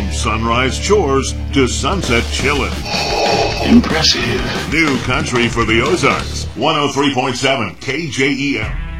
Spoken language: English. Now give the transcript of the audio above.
From sunrise chores to sunset chillin'. Impressive. New country for the Ozarks. 103.7 KJEL.